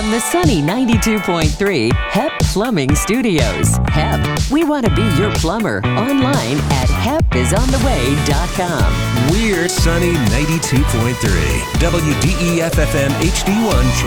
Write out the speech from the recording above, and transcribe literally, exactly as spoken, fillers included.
from the sunny ninety-two point three H E P Plumbing Studios. H E P, we want to be your plumber. Online at hep is on the way dot com. We're sunny ninety-two point three W D E F F M H D one.